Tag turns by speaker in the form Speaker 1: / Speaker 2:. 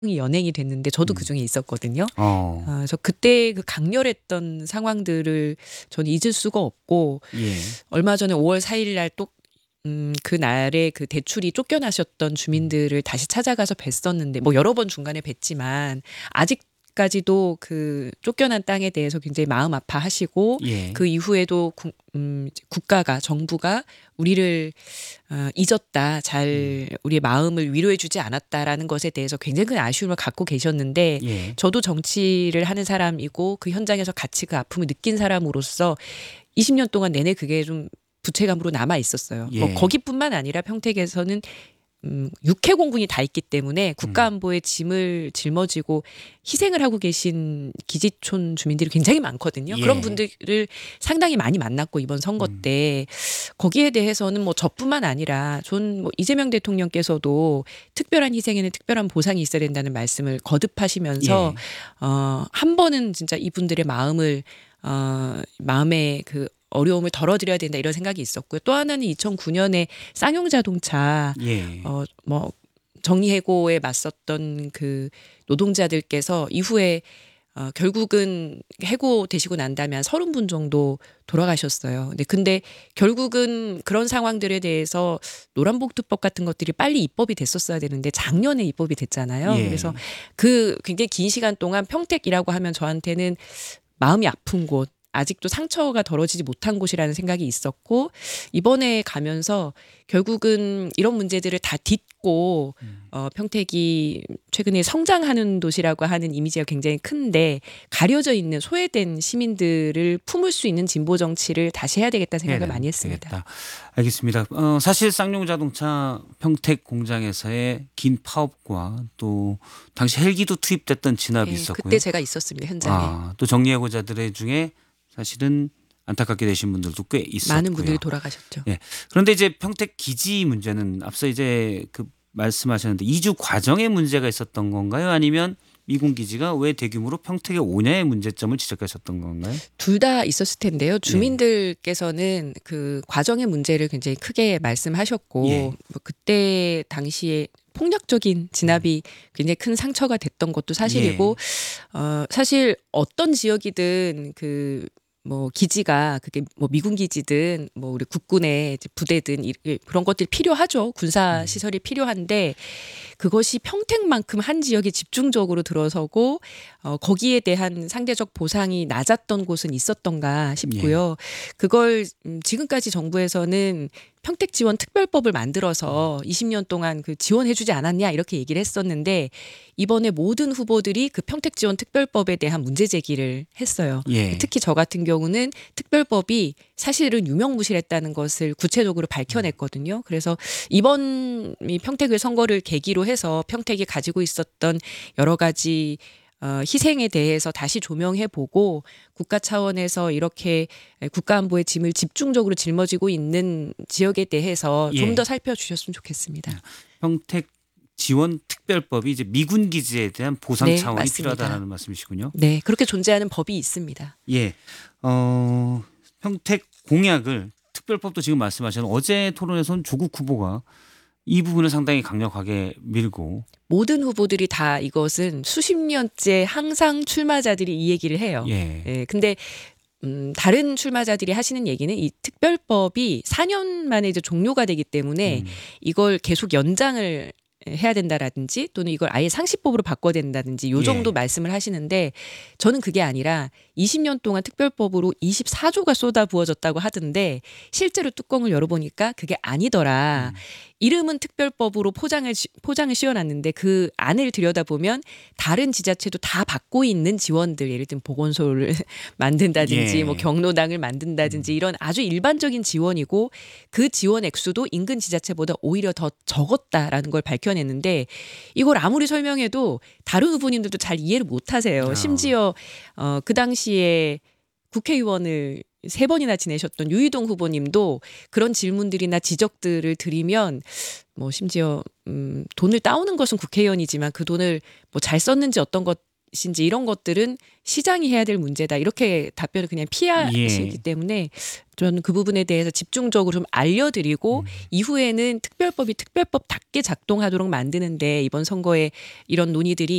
Speaker 1: 연행이 됐는데 저도
Speaker 2: 음.
Speaker 1: 그중에 있었거든요.
Speaker 2: 어.
Speaker 1: 저 그때 그 강렬했던 상황들을 저는 잊을 수가 없고
Speaker 2: 예.
Speaker 1: 얼마 전에 5월 4일 날 또 그날에 그 대출이 쫓겨나셨던
Speaker 2: 음.
Speaker 1: 주민들을 다시 찾아가서 뵀었는데 뭐 여러 번 중간에 뵀지만 아직까지도 그 쫓겨난 땅에 대해서 굉장히 마음 아파하시고
Speaker 2: 예.
Speaker 1: 그 이후에도 이제 국가가 정부가 우리를 잊었다. 잘
Speaker 2: 음.
Speaker 1: 우리의 마음을 위로해 주지 않았다라는 것에 대해서 굉장히 큰 아쉬움을 갖고 계셨는데
Speaker 2: 예.
Speaker 1: 저도 정치를 하는 사람이고 그 현장에서 같이 그 아픔을 느낀 사람으로서 20년 동안 내내 그게 좀 부채감으로 남아 있었어요. 뭐
Speaker 2: 예.
Speaker 1: 거기뿐만 아니라 평택에서는 육해공군이 다 있기 때문에
Speaker 2: 음.
Speaker 1: 국가안보의 짐을 짊어지고 희생을 하고 계신 기지촌 주민들이 굉장히 많거든요. 그런
Speaker 2: 예.
Speaker 1: 분들을 상당히 많이 만났고 이번 선거
Speaker 2: 음.
Speaker 1: 때 거기에 대해서는 뭐 저뿐만 아니라 전 뭐 이재명 대통령께서도 특별한 희생에는 특별한 보상이 있어야 된다는 말씀을 거듭하시면서
Speaker 2: 예.
Speaker 1: 한 번은 진짜 이분들의 마음의 그 어려움을 덜어드려야 된다 이런 생각이 있었고요. 또 하나는 2009년에 쌍용자동차
Speaker 2: 예.
Speaker 1: 뭐 정리해고에 맞섰던 그 노동자들께서 이후에 결국은 해고되시고 난 다음에 한 30분 정도 돌아가셨어요. 근데 결국은 그런 상황들에 대해서 노란봉투법 같은 것들이 빨리 입법이 됐었어야 되는데 작년에 입법이 됐잖아요. 그래서
Speaker 2: 예.
Speaker 1: 그 굉장히 긴 시간 동안 평택이라고 하면 저한테는 마음이 아픈 곳, 아직도 상처가 덜어지지 못한 곳이라는 생각이 있었고 이번에 가면서 결국은 이런 문제들을 다 딛고 평택이 최근에 성장하는 도시라고 하는 이미지가 굉장히 큰데 가려져 있는 소외된 시민들을 품을 수 있는 진보 정치를 다시 해야 되겠다
Speaker 2: 해야
Speaker 1: 생각을 많이 했습니다.
Speaker 2: 되겠다. 알겠습니다. 사실 쌍용자동차 평택 공장에서의 긴 파업과 또 당시 헬기도 투입됐던 진압이
Speaker 1: 네,
Speaker 2: 있었고요.
Speaker 1: 그때 제가 있었습니다. 현장에.
Speaker 2: 또 정리해고자들의 중에 사실은 안타깝게 되신 분들도 꽤 있었고요.
Speaker 1: 많은 분들이 돌아가셨죠.
Speaker 2: 예. 그런데 이제 평택 기지 문제는 앞서 이제 그 말씀하셨는데 이주 과정에 문제가 있었던 건가요? 아니면 미군 기지가 왜 대규모로 평택에 오냐의 문제점을 지적하셨던 건가요?
Speaker 1: 둘 다 있었을 텐데요.
Speaker 2: 예.
Speaker 1: 주민들께서는 그 과정의 문제를 굉장히 크게 말씀하셨고
Speaker 2: 예.
Speaker 1: 뭐 그때 당시에 폭력적인 진압이 굉장히 큰 상처가 됐던 것도 사실이고 사실 어떤 지역이든 그 뭐 기지가 그게 뭐 미군 기지든 뭐 우리 국군의 이제 부대든 그런 것들이 필요하죠. 군사 시설이 필요한데 그것이 평택만큼 한 지역에 집중적으로 들어서고 거기에 대한 상대적 보상이 낮았던 곳은 있었던가 싶고요. 그걸 지금까지 정부에서는 평택 지원 특별법을 만들어서 20년 동안 그 지원해주지 않았냐 이렇게 얘기를 했었는데 이번에 모든 후보들이 그 평택 지원 특별법에 대한 문제 제기를 했어요.
Speaker 2: 예.
Speaker 1: 특히 저 같은 경우는 특별법이 사실은 유명무실했다는 것을 구체적으로 밝혀냈거든요. 그래서 이번 이 평택을 선거를 계기로 해서 평택이 가지고 있었던 여러 가지 희생에 대해서 다시 조명해보고 국가 차원에서 이렇게 국가안보의 짐을 집중적으로 짊어지고 있는 지역에 대해서 좀 더 살펴주셨으면 좋겠습니다.
Speaker 2: 평택 지원 특별법이 이제 미군 기지에 대한 보상
Speaker 1: 네,
Speaker 2: 차원이
Speaker 1: 맞습니다.
Speaker 2: 필요하다는 말씀이시군요.
Speaker 1: 네, 그렇게 존재하는 법이 있습니다.
Speaker 2: 예. 평택 공약을 특별법도 지금 말씀하신 어제 토론에서는 조국 후보가 이 부분을 상당히 강력하게 밀고
Speaker 1: 모든 후보들이 다 이것은 수십 년째 항상 출마자들이 이 얘기를 해요.
Speaker 2: 예.
Speaker 1: 근데 다른 출마자들이 하시는 얘기는 이 특별법이 4년 만에 이제 종료가 되기 때문에 이걸 계속 연장을 해야 된다라든지 또는 이걸 아예 상시법으로 바꿔야 된다든지 요 정도 말씀을 하시는데 저는 그게 아니라 20년 동안 특별법으로 24조가 쏟아부어졌다고 하던데 실제로 뚜껑을 열어보니까 그게 아니더라. 이름은 특별법으로 포장을 씌워놨는데 그 안을 들여다보면 다른 지자체도 다 받고 있는 지원들 예를 들면 보건소를 만든다든지 뭐 경로당을 만든다든지 이런 아주 일반적인 지원이고 그 지원 액수도 인근 지자체보다 오히려 더 적었다라는 걸 밝혀냈는데 이걸 아무리 설명해도 다른 후보님들도 잘 이해를 못하세요. 심지어 그 당시에 국회의원을 3번이나 지내셨던 유희동 후보님도 그런 질문들이나 지적들을 드리면 뭐 심지어 돈을 따오는 것은 국회의원이지만 그 돈을 뭐 잘 썼는지 어떤 것 무엇인지 이런 것들은 시장이 해야 될 문제다. 이렇게 답변을 그냥 피하시기 때문에 저는 그 부분에 대해서 집중적으로 좀 알려드리고 이후에는 특별법이 특별법답게 작동하도록 만드는데 이번 선거에 이런 논의들이